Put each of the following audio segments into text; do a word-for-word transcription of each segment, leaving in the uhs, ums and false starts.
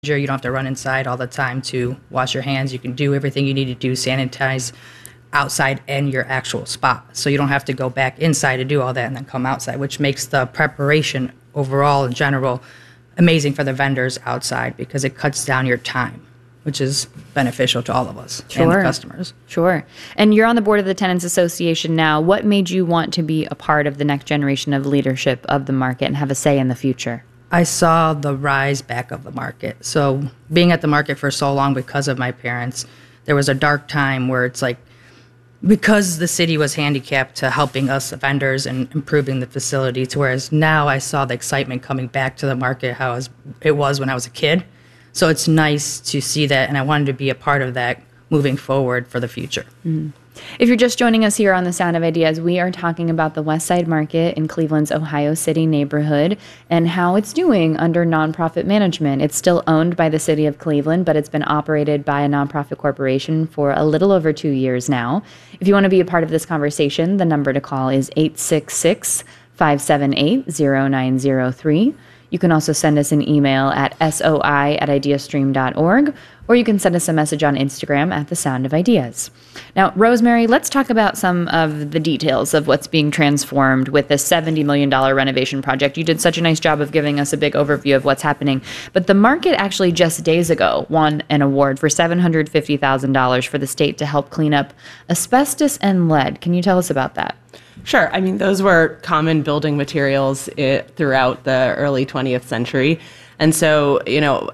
You don't have to run inside all the time to wash your hands. You can do everything you need to do, sanitize outside and your actual spot. So you don't have to go back inside to do all that and then come outside, which makes the preparation overall in general amazing for the vendors outside because it cuts down your time, which is beneficial to all of us sure. and the customers. Sure. And you're on the board of the Tenants Association now. What made you want to be a part of the next generation of leadership of the market and have a say in the future? I saw the rise back of the market. So being at the market for so long because of my parents, there was a dark time where it's like, because the city was handicapped to helping us vendors and improving the facilities, whereas now I saw the excitement coming back to the market how it was when I was a kid. So it's nice to see that, and I wanted to be a part of that moving forward for the future. Mm. If you're just joining us here on The Sound of Ideas, we are talking about the West Side Market in Cleveland's Ohio City neighborhood and how it's doing under nonprofit management. It's still owned by the city of Cleveland, but it's been operated by a nonprofit corporation for a little over two years now. If you want to be a part of this conversation, the number to call is eight six six, five seven eight, zero nine zero three. You can also send us an email at soi at ideastream dot org, or you can send us a message on Instagram at The Sound of Ideas. Now, Rosemary, let's talk about some of the details of what's being transformed with this seventy million dollars renovation project. You did such a nice job of giving us a big overview of what's happening. But the market actually just days ago won an award for seven hundred fifty thousand dollars for the state to help clean up asbestos and lead. Can you tell us about that? Sure. I mean, those were common building materials it, throughout the early twentieth century. And so, you know,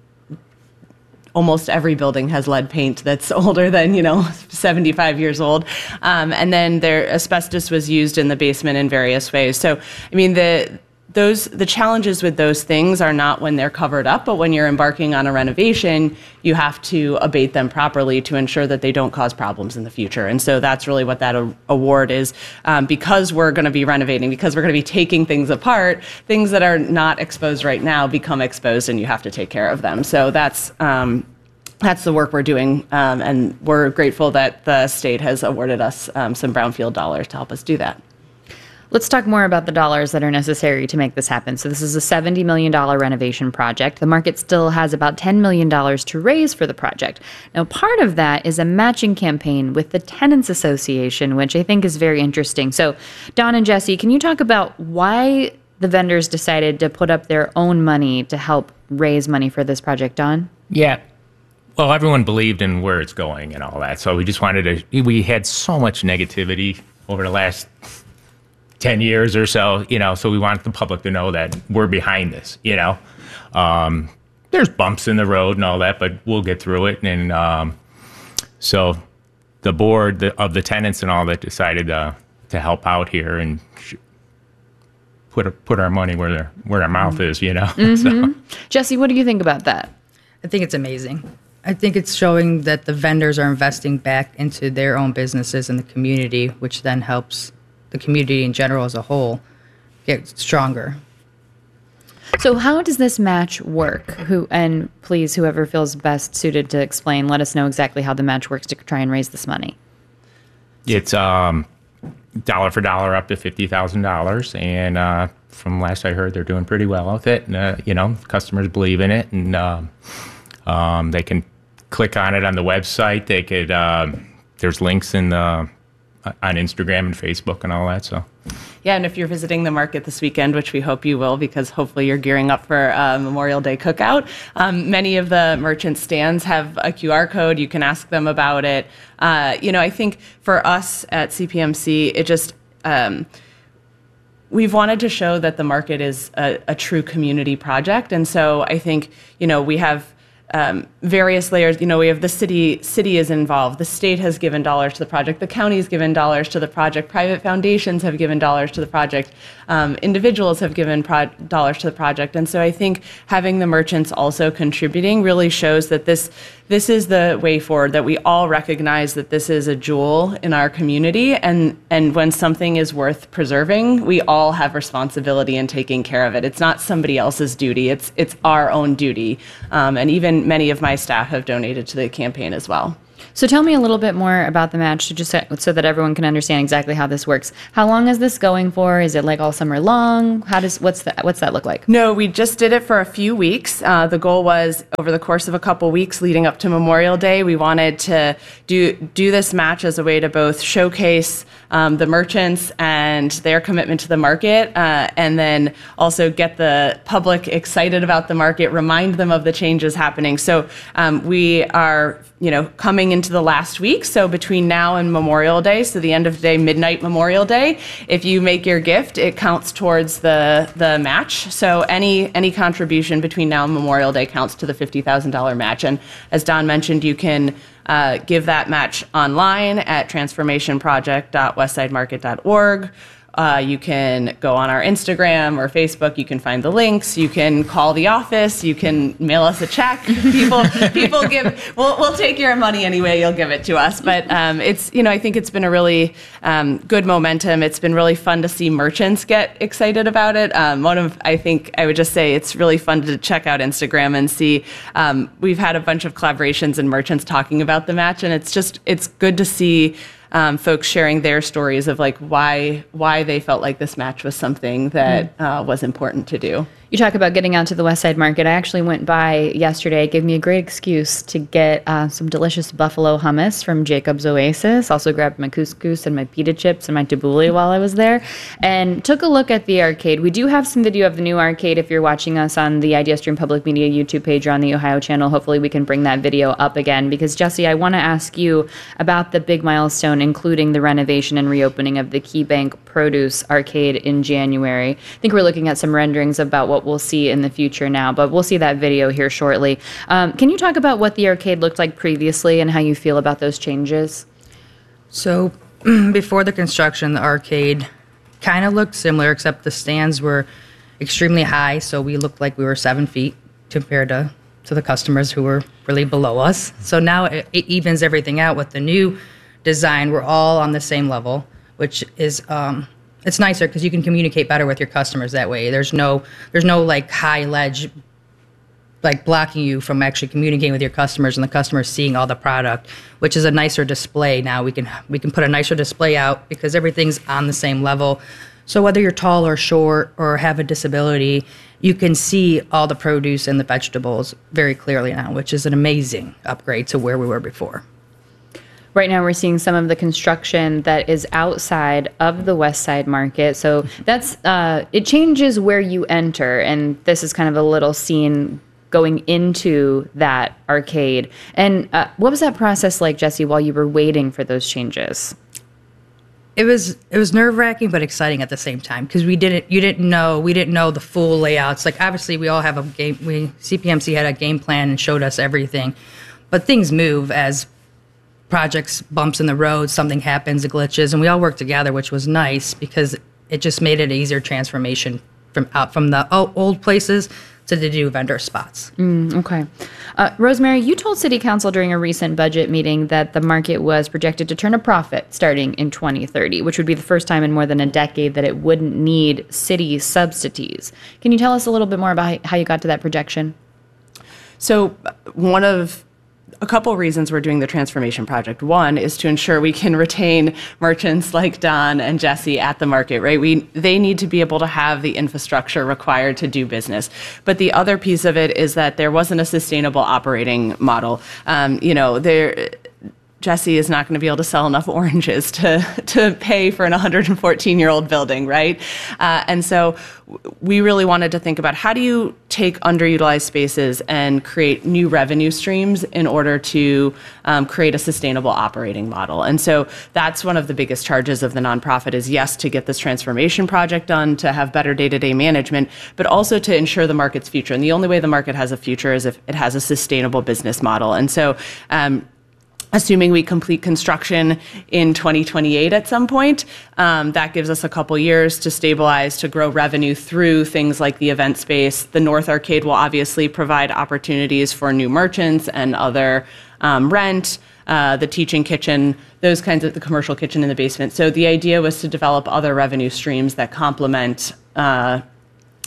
almost every building has lead paint that's older than, you know, seventy-five years old. Um, and then there, asbestos was used in the basement in various ways. So, I mean, the those the challenges with those things are not when they're covered up, but when you're embarking on a renovation, you have to abate them properly to ensure that they don't cause problems in the future. And so that's really what that a- award is. Um, because we're going to be renovating, because we're going to be taking things apart, things that are not exposed right now become exposed and you have to take care of them. So that's um, that's the work we're doing. Um, and we're grateful that the state has awarded us um, some brownfield dollars to help us do that. Let's talk more about the dollars that are necessary to make this happen. So this is a seventy million dollars renovation project. The market still has about ten million dollars to raise for the project. Now, part of that is a matching campaign with the Tenants Association, which I think is very interesting. So, Don and Jesse, can you talk about why the vendors decided to put up their own money to help raise money for this project? Don? Yeah. Well, everyone believed in where it's going and all that. So we just wanted to, we had so much negativity over the last ten years or so, you know, so we want the public to know that we're behind this, you know. Um, there's bumps in the road and all that, but we'll get through it. And um, so the board of the tenants and all that decided uh, to help out here and sh- put a, put our money where their, where our mouth is, you know. Mm-hmm. So. Jesse, what do you think about that? I think it's amazing. I think it's showing that the vendors are investing back into their own businesses and the community, which then helps the community in general as a whole get stronger. So how does this match work? Who and please, whoever feels best suited to explain, let us know exactly how the match works to try and raise this money. It's um, dollar for dollar up to fifty thousand dollars. And uh, from last I heard, they're doing pretty well with it. And, uh, you know, customers believe in it. And um, um, they can click on it on the website. They could, uh, there's links in the on Instagram and Facebook and all that. So, yeah, and if you're visiting the market this weekend, which we hope you will, because hopefully you're gearing up for uh, Memorial Day cookout, um, many of the merchant stands have a Q R code. You can ask them about it. Uh, you know, I think for us at C P M C, it just um, we've wanted to show that the market is a, a true community project, and so I think you know we have. Um, various layers, you know, we have the city, city is involved, the state has given dollars to the project, the county has given dollars to the project, private foundations have given dollars to the project, um, individuals have given pro- dollars to the project. And so I think having the merchants also contributing really shows that this this is the way forward, that we all recognize that this is a jewel in our community. And, and when something is worth preserving, we all have responsibility in taking care of it. It's not somebody else's duty, it's, it's our own duty. Um, and even many of my staff have donated to the campaign as well. So tell me a little bit more about the match, to just so, so that everyone can understand exactly how this works. How long is this going for? Is it like all summer long? How does what's that what's that look like? No, we just did it for a few weeks. Uh, the goal was over the course of a couple weeks leading up to Memorial Day, we wanted to do do this match as a way to both showcase um, the merchants and their commitment to the market, uh, and then also get the public excited about the market, remind them of the changes happening. So um, we are, you know, coming into the last week. So between now and Memorial Day, so the end of the day, midnight Memorial Day, if you make your gift, it counts towards the the match. So any any contribution between now and Memorial Day counts to the fifty thousand dollars match. And as Don mentioned, you can uh, give that match online at transformation project dot westside market dot org. Uh, you can go on our Instagram or Facebook. You can find the links. You can call the office. You can mail us a check. People, people give. We'll, we'll take your money anyway. You'll give it to us. But um, it's, you know, I think it's been a really um, good momentum. It's been really fun to see merchants get excited about it. Um, one of, I think, I would just say it's really fun to check out Instagram and see. Um, we've had a bunch of collaborations and merchants talking about the match, and it's just, it's good to see. Um, folks sharing their stories of like why why they felt like this match was something that uh, was important to do. You talk about getting out to the West Side Market. I actually went by yesterday. It gave me a great excuse to get uh, some delicious buffalo hummus from Jacob's Oasis. Also grabbed my couscous and my pita chips and my tabbouleh while I was there. And took a look at the arcade. We do have some video of the new arcade if you're watching us on the IdeaStream Public Media YouTube page or on the Ohio channel. Hopefully we can bring that video up again. Because, Jesse, I want to ask you about the big milestone, including the renovation and reopening of the KeyBank Produce Arcade in January. I think we're looking at some renderings about what we'll see in the future now, but we'll see that video here shortly. Um, can you talk about what the arcade looked like previously and how you feel about those changes? So before the construction, the arcade kind of looked similar, except the stands were extremely high, so we looked like we were seven feet compared to, to the customers who were really below us. So now it, it evens everything out with the new design. We're all on the same level, which is um, it's nicer because you can communicate better with your customers that way. There's no there's no like high ledge like blocking you from actually communicating with your customers and the customers seeing all the product, which is a nicer display now. We can we can put a nicer display out because everything's on the same level. So whether you're tall or short or have a disability, you can see all the produce and the vegetables very clearly now, which is an amazing upgrade to where we were before. Right now, we're seeing some of the construction that is outside of the West Side Market. So that's uh, it changes where you enter, and this is kind of a little scene going into that arcade. And uh, what was that process like, Jesse, while you were waiting for those changes? It was it was nerve wracking but exciting at the same time because we didn't you didn't know we didn't know the full layouts. Like obviously we all have a game. We C P M C had a game plan and showed us everything, but things move as projects bumps in the road, something happens, it glitches, and we all work together, which was nice because it just made it an easier transformation from out from the old places to the new vendor spots. Mm, okay. Uh, Rosemary, you told City Council during a recent budget meeting that the market was projected to turn a profit starting in twenty thirty, which would be the first time in more than a decade that it wouldn't need city subsidies. Can you tell us a little bit more about how you got to that projection? So one of a couple reasons we're doing the transformation project. One is to ensure we can retain merchants like Don and Jesse at the market, right? We they need to be able to have the infrastructure required to do business. But the other piece of it is that there wasn't a sustainable operating model. Um, you know, there. Jesse is not going to be able to sell enough oranges to, to pay for an one hundred fourteen year old building, right? Uh, and so we really wanted to think about how do you take underutilized spaces and create new revenue streams in order to um, create a sustainable operating model. And so that's one of the biggest charges of the nonprofit is, yes, to get this transformation project done, to have better day-to-day management, but also to ensure the market's future. And the only way the market has a future is if it has a sustainable business model. And so um, assuming we complete construction in twenty twenty-eight at some point, um, that gives us a couple years to stabilize, to grow revenue through things like the event space. The North Arcade will obviously provide opportunities for new merchants and other um, rent, uh, the teaching kitchen, those kinds of the commercial kitchen in the basement. So the idea was to develop other revenue streams that complement uh,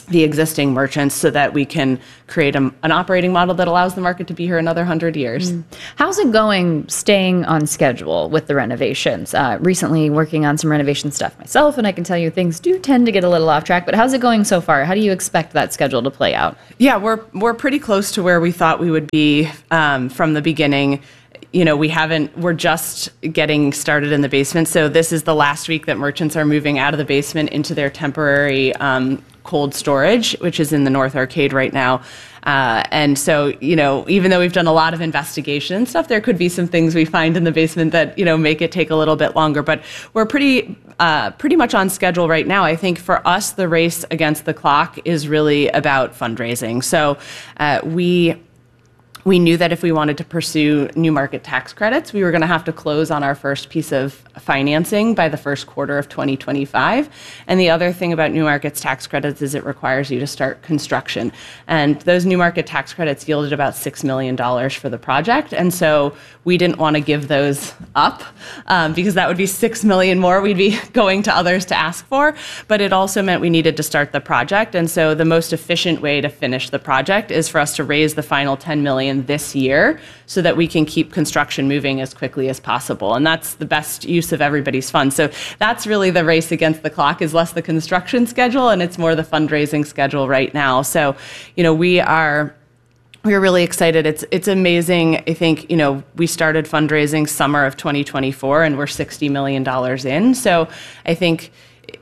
the existing merchants so that we can create a, an operating model that allows the market to be here another hundred years. Mm. How's it going staying on schedule with the renovations? Uh, recently working on some renovation stuff myself, and I can tell you things do tend to get a little off track, but how's it going so far? How do you expect that schedule to play out? Yeah, we're, we're pretty close to where we thought we would be um, from the beginning. You know, we haven't, we're just getting started in the basement. So this is the last week that merchants are moving out of the basement into their temporary um, cold storage, which is in the North Arcade right now. Uh, and so, you know, even though we've done a lot of investigation and stuff, there could be some things we find in the basement that, you know, make it take a little bit longer. But we're pretty, uh, pretty much on schedule right now. I think for us, the race against the clock is really about fundraising. So uh, we... We knew that if we wanted to pursue new market tax credits, we were going to have to close on our first piece of financing by the first quarter of twenty twenty-five. And the other thing about new markets tax credits is it requires you to start construction. And those new market tax credits yielded about six million dollars for the project. And so we didn't want to give those up um, because that would be six million dollars more we'd be going to others to ask for. But it also meant we needed to start the project. And so the most efficient way to finish the project is for us to raise the final ten million dollars this year so that we can keep construction moving as quickly as possible. And that's the best use of everybody's funds. So that's really the race against the clock, is less the construction schedule and it's more the fundraising schedule right now. So, you know, we are we're really excited. It's it's amazing. I think, you know, we started fundraising summer of twenty twenty-four and we're sixty million dollars in. So I think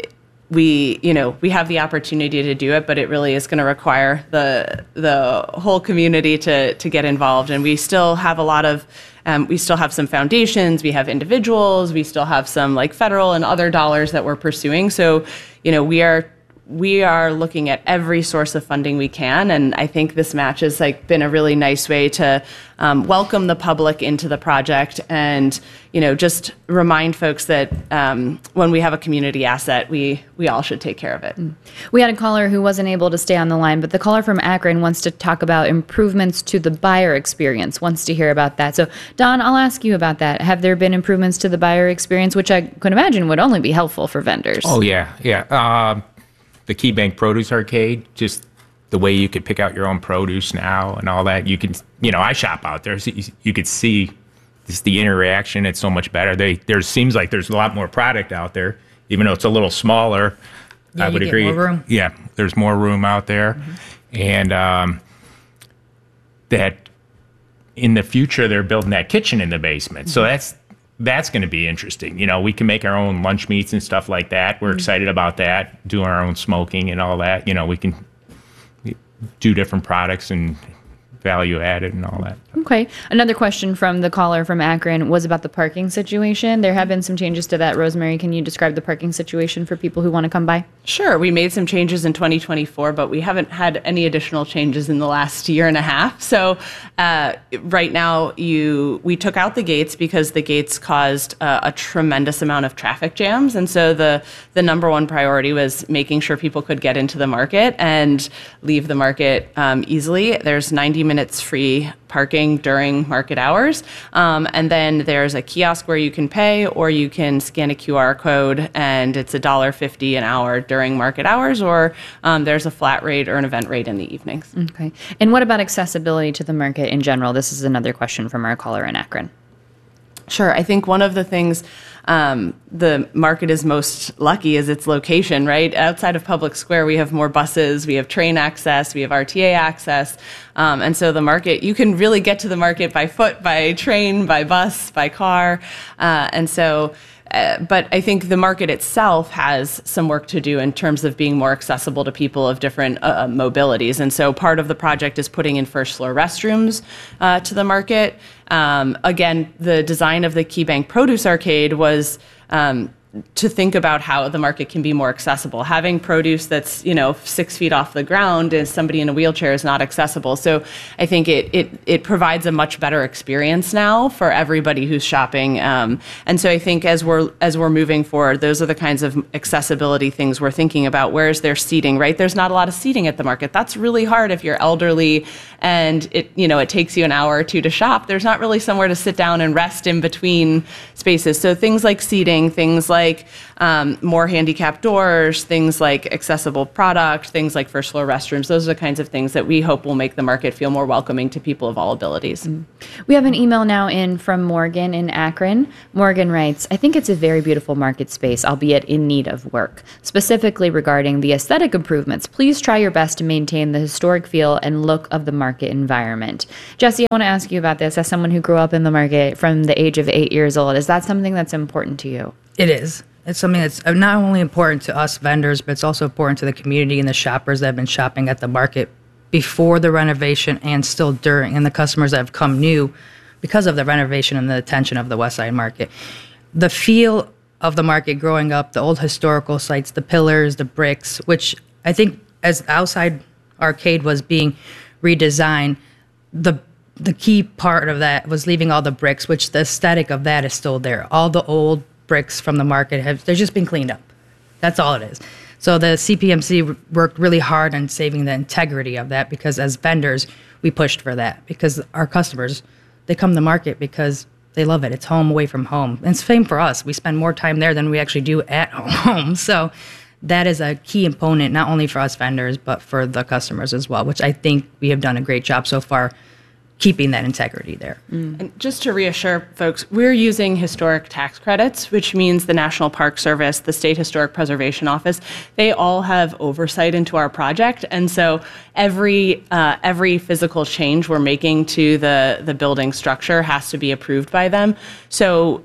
we, you know, we have the opportunity to do it, but it really is going to require the the whole community to to get involved. And we still have a lot of, um, we still have some foundations, we have individuals, we still have some like federal and other dollars that we're pursuing. So, you know, we are we are looking at every source of funding we can, and I think this match has like been a really nice way to um, welcome the public into the project, and you know, just remind folks that um, when we have a community asset, we we all should take care of it. We had a caller who wasn't able to stay on the line, but the caller from Akron wants to talk about improvements to the buyer experience. Wants to hear about that. So, Don, I'll ask you about that. Have there been improvements to the buyer experience, which I could imagine would only be helpful for vendors? Oh yeah, yeah. Um, The KeyBank Produce Arcade, just the way you could pick out your own produce now and all that. You can, you know, I shop out there, so you, you could see just the interaction. It's so much better. They there seems like there's a lot more product out there, even though it's a little smaller. Yeah, I would you get agree. more room. Yeah, there's more room out there, mm-hmm. and um, that in the future they're building that kitchen in the basement. Mm-hmm. So that's. That's going to be interesting. You know, we can make our own lunch meats and stuff like that. We're mm-hmm. excited about that, doing our own smoking and all that. You know, we can do different products and value added and all that. Okay. Another question from the caller from Akron was about the parking situation. There have been some changes to that. Rosemary, can you describe the parking situation for people who want to come by? Sure. We made some changes in twenty twenty-four, but we haven't had any additional changes in the last year and a half. So uh, right now, you we took out the gates because the gates caused uh, a tremendous amount of traffic jams. And so the, the number one priority was making sure people could get into the market and leave the market um, easily. There's ninety minutes free parking during market hours. Um, and then there's a kiosk where you can pay, or you can scan a Q R code and it's one dollar fifty an hour during market hours, or um, there's a flat rate or an event rate in the evenings. Okay. And what about accessibility to the market in general? This is another question from our caller in Akron. Sure. I think one of the things um, the market is most lucky is its location, right? Outside of Public Square, we have more buses, we have train access, we have R T A access. Um, and so the market, you can really get to the market by foot, by train, by bus, by car. Uh, and so Uh, but I think the market itself has some work to do in terms of being more accessible to people of different uh, mobilities. And so part of the project is putting in first floor restrooms uh, to the market. Um, again, the design of the KeyBank Produce Arcade was um, to think about how the market can be more accessible. Having produce that's, you know, six feet off the ground as somebody in a wheelchair is not accessible. So I think it it it provides a much better experience now for everybody who's shopping. Um, and so I think as we're as we're moving forward, those are the kinds of accessibility things we're thinking about. Where is there seating, right? There's not a lot of seating at the market. That's really hard if you're elderly and it, you know, it takes you an hour or two to shop. There's not really somewhere to sit down and rest in between spaces. So things like seating, things like like um, more handicapped doors, things like accessible product, things like first floor restrooms. Those are the kinds of things that we hope will make the market feel more welcoming to people of all abilities. Mm. We have an email now in from Morgan in Akron. Morgan writes, I think it's a very beautiful market space, albeit in need of work. Specifically regarding the aesthetic improvements, please try your best to maintain the historic feel and look of the market environment. Jesse, I want to ask you about this as someone who grew up in the market from the age of eight years old. Is that something that's important to you? It is. It's something that's not only important to us vendors, but it's also important to the community and the shoppers that have been shopping at the market before the renovation and still during, and the customers that have come new because of the renovation and the attention of the West Side Market. The feel of the market growing up, the old historical sites, the pillars, the bricks, which I think as the outside arcade was being redesigned, the the key part of that was leaving all the bricks, which the aesthetic of that is still there. All the old bricks from the market have they're just been cleaned up. That's all it is. So the C P M C worked really hard on saving the integrity of that, because as vendors, we pushed for that, because our customers, they come to the market because they love it. It's home away from home. And it's same for us. We spend more time there than we actually do at home. So that is a key component, not only for us vendors, but for the customers as well, which I think we have done a great job so far keeping that integrity there. Mm. And just to reassure folks, we're using historic tax credits, which means the National Park Service, the State Historic Preservation Office, they all have oversight into our project. And so every uh, every physical change we're making to the, the building structure has to be approved by them. So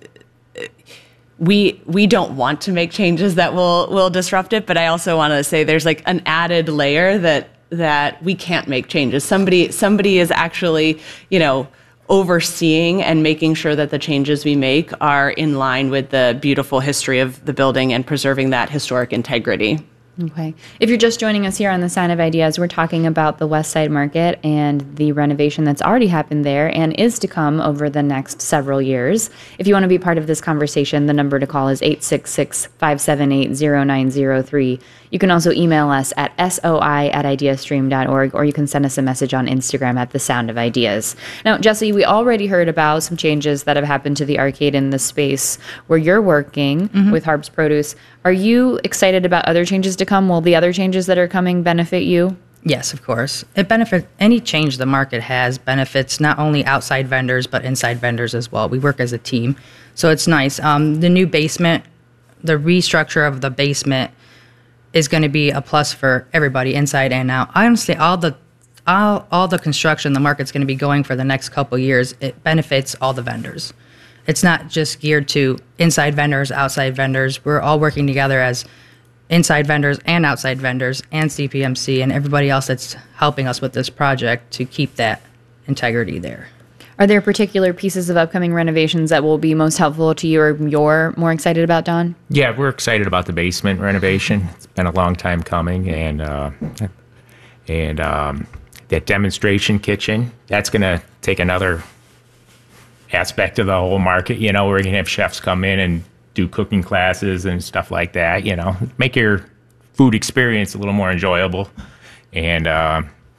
we we don't want to make changes that will will disrupt it, but I also want to say there's like an added layer that that we can't make changes. Somebody somebody is actually, you know, overseeing and making sure that the changes we make are in line with the beautiful history of the building and preserving that historic integrity. Okay. If you're just joining us here on The Sound of Ideas, we're talking about the West Side Market and the renovation that's already happened there and is to come over the next several years. If you want to be part of this conversation, the number to call is eight six six, five seven eight, zero nine zero three. You can also email us at soi at ideastream dot org, or you can send us a message on Instagram at The Sound of Ideas. Now, Jesse, we already heard about some changes that have happened to the arcade in the space where you're working mm-hmm. with Harb's Produce. Are you excited about other changes to come? Will the other changes that are coming benefit you? Yes, of course. It benefits any change the market has benefits not only outside vendors but inside vendors as well. We work as a team, so it's nice. Um, the new basement, the restructure of the basement is going to be a plus for everybody inside and out. Honestly, all the all, all the construction the market's going to be going for the next couple of years, it benefits all the vendors. It's not just geared to inside vendors, outside vendors. We're all working together as inside vendors and outside vendors and C P M C and everybody else that's helping us with this project to keep that integrity there. Are there particular pieces of upcoming renovations that will be most helpful to you or you're more excited about, Don? Yeah, we're excited about the basement renovation. It's been a long time coming, and uh, and um, that demonstration kitchen, that's going to take another aspect of the whole market. You know, we're going to have chefs come in and do cooking classes and stuff like that, you know, make your food experience a little more enjoyable. And uh,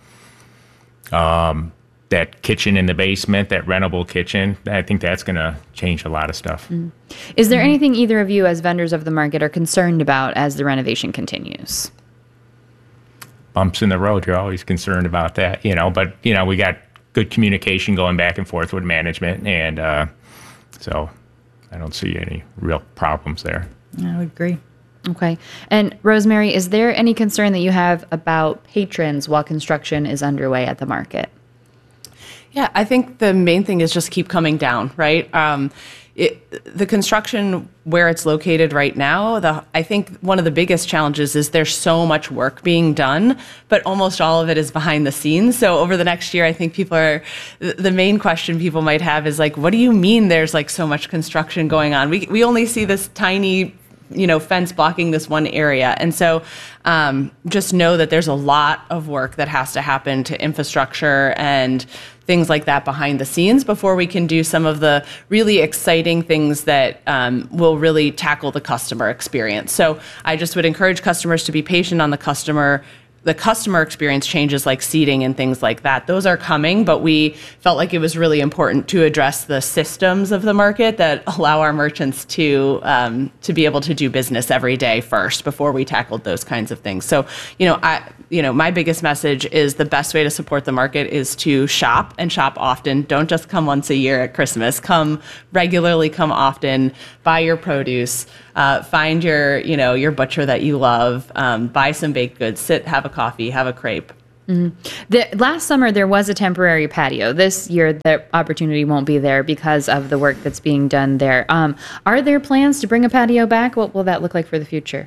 um, that kitchen in the basement, that rentable kitchen, I think that's going to change a lot of stuff. Mm. Is there anything either of you as vendors of the market are concerned about as the renovation continues? Bumps in the road, you're always concerned about that, you know, but, you know, we got good communication going back and forth with management, and uh, so I don't see any real problems there. I would agree. Okay. And Rosemary, is there any concern that you have about patrons while construction is underway at the market? Yeah, I think the main thing is just keep coming down, right? Um, it, the construction where it's located right now, the, I think one of the biggest challenges is there's so much work being done, but almost all of it is behind the scenes. So over the next year, I think people are, the main question people might have is like, what do you mean there's like so much construction going on? We we only see this tiny, you know, fence blocking this one area. And so um, just know that there's a lot of work that has to happen to infrastructure and things like that behind the scenes before we can do some of the really exciting things that um, will really tackle the customer experience. So I just would encourage customers to be patient on the customer the customer experience changes like seating and things like that, those are coming, but we felt like it was really important to address the systems of the market that allow our merchants to um, to be able to do business every day first before we tackled those kinds of things. So, you know, I, you know, my biggest message is the best way to support the market is to shop and shop often. Don't just come once a year at Christmas. Come regularly, come often, buy your produce, uh, find your, you know, your butcher that you love, um, buy some baked goods, sit, have a coffee, have a crepe. Mm-hmm. The, last summer, there was a temporary patio. This year, the opportunity won't be there because of the work that's being done there. Um, are there plans to bring a patio back? What will that look like for the future?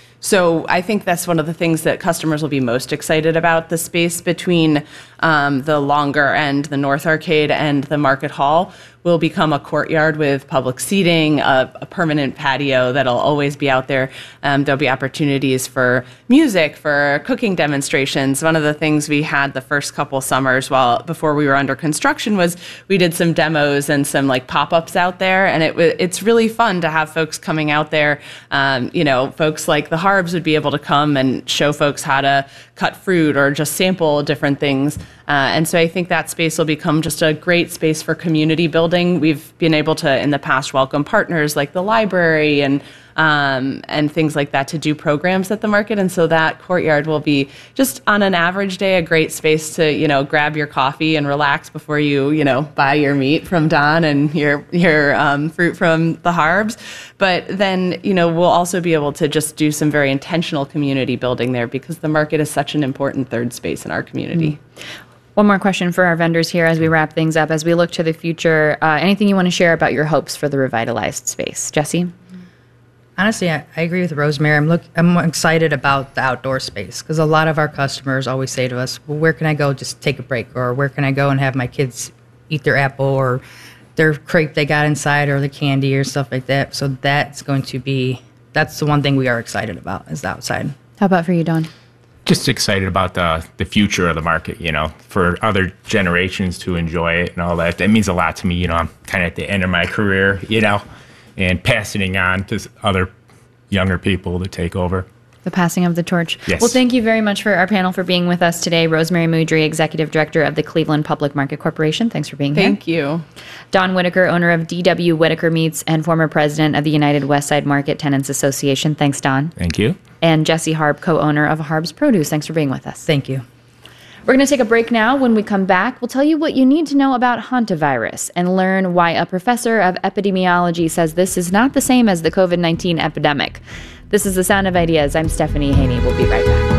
So I think that's one of the things that customers will be most excited about. The space between um, the longer end, the North Arcade, and the Market Hall will become a courtyard with public seating, a, a permanent patio that'll always be out there. Um, there'll be opportunities for music, for cooking demonstrations. One of the things we had the first couple summers while before we were under construction was we did some demos and some like pop-ups out there, and it it's really fun to have folks coming out there. Um, you know, folks like the Harbs would be able to come and show folks how to cut fruit or just sample different things. Uh, and so I think that space will become just a great space for community building. We've been able to, in the past, welcome partners like the library and um, and things like that to do programs at the market. And so that courtyard will be just on an average day, a great space to, you know, grab your coffee and relax before you, you know, buy your meat from Don and your, your um, fruit from the Harbs. But then, you know, we'll also be able to just do some very intentional community building there because the market is such an important third space in our community. Mm-hmm. One more question for our vendors here as we wrap things up. As we look to the future, uh, anything you want to share about your hopes for the revitalized space? Jesse? Honestly, I, I agree with Rosemary. I'm look, I'm excited about the outdoor space because a lot of our customers always say to us, well, where can I go just take a break? Or where can I go and have my kids eat their apple or their crepe they got inside or the candy or stuff like that. So that's going to be, that's the one thing we are excited about is the outside. How about for you, Don? Just excited about the the future of the market, you know, for other generations to enjoy it and all that. That means a lot to me. You know, I'm kind of at the end of my career, you know, and passing it on to other younger people to take over. The passing of the torch. Yes. Well, thank you very much for our panel for being with us today. Rosemary Moudry, Executive Director of the Cleveland Public Market Corporation. Thanks for being Thank here. Thank you. Don Whitaker, owner of D W Whitaker Meats and former president of the United Westside Market Tenants Association. Thanks, Don. Thank you. And Jesse Harb, co-owner of Harb's Produce. Thanks for being with us. Thank you. We're going to take a break now. When we come back, we'll tell you what you need to know about hantavirus and learn why a professor of epidemiology says this is not the same as the COVID nineteen epidemic. This is The Sound of Ideas. I'm Stephanie Haney. We'll be right back.